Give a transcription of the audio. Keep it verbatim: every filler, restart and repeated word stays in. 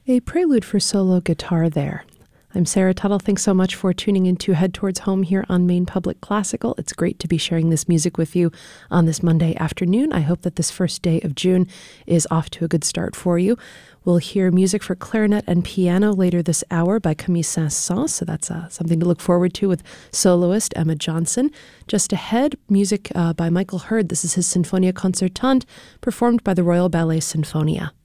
A prelude for solo guitar there. I'm Sarah Tuttle. Thanks so much for tuning in to Head Towards Home here on Maine Public Classical. It's great to be sharing this music with you on this Monday afternoon. I hope that this first day of June is off to a good start for you. We'll hear music for clarinet and piano later this hour by Camille Saint-Saëns, so that's uh, something to look forward to with soloist Emma Johnson. Just ahead, music uh, by Michael Hurd. This is his Sinfonia Concertante, performed by the Royal Ballet Sinfonia.